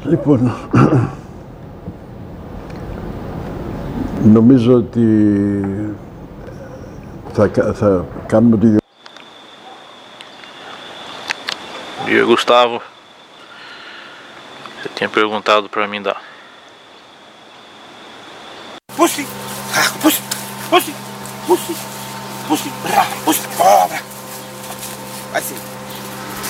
Λοιπόν, νομίζω ότι θα κάνουμε το ίδιο. E Gustavo, você tinha perguntado pra mim da... Pussy! Pussy! Pussy! Pussy! Pussy! Pussy! Vai sim!